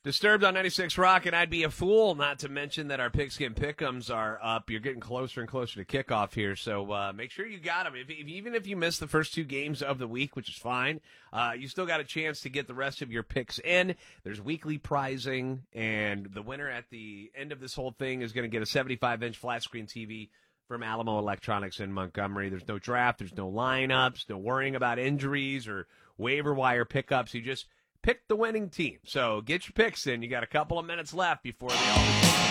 Disturbed on 96 Rock, and I'd be a fool not to mention that our Pigskin Pick'ems are up. You're getting closer and closer to kickoff here, so make sure you got them. Even if you miss the first 2 games of the week, which is fine, you still got a chance to get the rest of your picks in. There's weekly prizing, and the winner at the end of this whole thing is going to get a 75-inch flat-screen TV from Alamo Electronics in Montgomery. There's no draft. There's no lineups. No worrying about injuries or waiver wire pickups. You just pick the winning team. So get your picks in. You got a couple of minutes left before the